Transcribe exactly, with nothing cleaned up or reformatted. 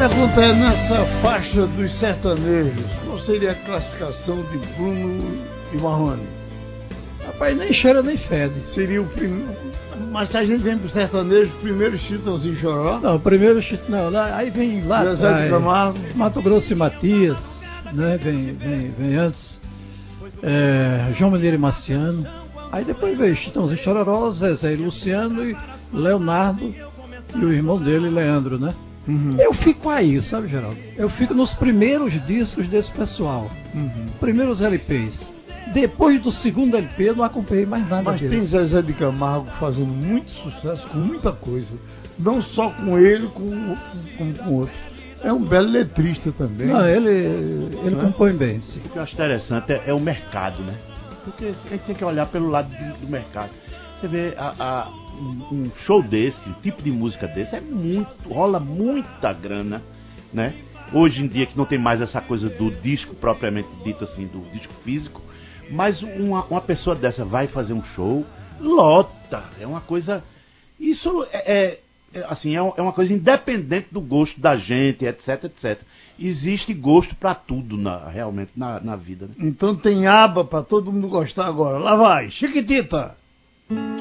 pergunta é, nessa faixa dos sertanejos, qual seria a classificação de Bruno e Marrone? Rapaz, nem cheira nem fede. Seria o primeiro. Mas se a gente vem pro sertanejo, primeiro Chitãozinho e Chororó? Não, primeiro Chitão, não, aí vem lá Zezé de Camargo. Mato Grosso e Matias, né? Vem, vem, vem antes. É, João Mineiro e Marciano. Aí depois veio Chitãozinho e Chororó, Zezé e Luciano, e Leonardo e o irmão dele, Leandro, né? Uhum. Eu fico aí, sabe, Geraldo? Eu fico nos primeiros discos desse pessoal. Uhum. Primeiros L Ps. Depois do segundo L P eu não acompanhei mais nada Mas deles. tem Zezé de Camargo fazendo muito sucesso com muita coisa. Não só com ele, como com, com, com outros. É um belo letrista também. Não, ele, ele Não é? compõe bem, sim. O que eu acho interessante é, é o mercado, né? Porque a gente tem que olhar pelo lado do, do mercado. Você vê a, a, um, um show desse, um tipo de música desse, é muito, rola muita grana, né? Hoje em dia que não tem mais essa coisa do disco propriamente dito assim, do disco físico, mas uma, uma pessoa dessa vai fazer um show, lota, é uma coisa, isso é, é assim, é uma coisa independente do gosto da gente, etc, etcétera. Existe gosto para tudo na, realmente na, na vida, né? Então tem aba para todo mundo gostar agora. Lá vai, Chiquitita!